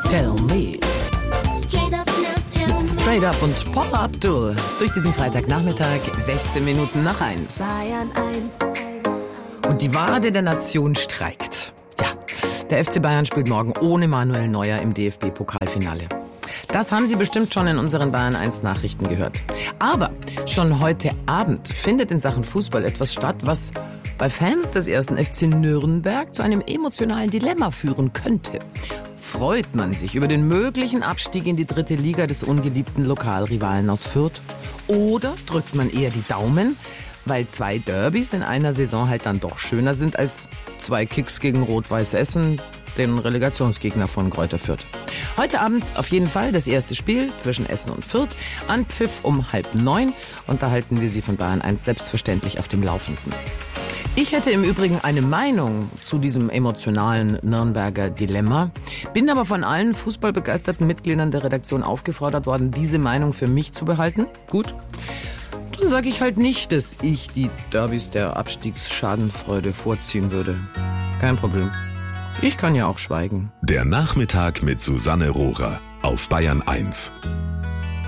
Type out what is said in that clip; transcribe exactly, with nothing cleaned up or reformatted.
Tell Me. Straight Up und Paula Abdul. Durch diesen Freitagnachmittag, sechzehn Minuten nach eins. Bayern eins. Und die Wade der Nation streikt. Ja, der F C Bayern spielt morgen ohne Manuel Neuer im D F B-Pokalfinale. Das haben Sie bestimmt schon in unseren Bayern eins Nachrichten gehört. Aber schon heute Abend findet in Sachen Fußball etwas statt, was bei Fans des ersten F C Nürnberg zu einem emotionalen Dilemma führen könnte. Freut man sich über den möglichen Abstieg in die dritte Liga des ungeliebten Lokalrivalen aus Fürth? Oder drückt man eher die Daumen, weil zwei Derbys in einer Saison halt dann doch schöner sind als zwei Kicks gegen Rot-Weiß Essen, den Relegationsgegner von Greuther Fürth. Heute Abend auf jeden Fall das erste Spiel zwischen Essen und Fürth. Anpfiff um halb neun. Und da halten wir Sie von Bayern eins selbstverständlich auf dem Laufenden. Ich hätte im Übrigen eine Meinung zu diesem emotionalen Nürnberger Dilemma, bin aber von allen fußballbegeisterten Mitgliedern der Redaktion aufgefordert worden, diese Meinung für mich zu behalten. Gut, dann sage ich halt nicht, dass ich die Derbys der Abstiegsschadenfreude vorziehen würde. Kein Problem. Ich kann ja auch schweigen. Der Nachmittag mit Susanne Rohrer auf Bayern eins.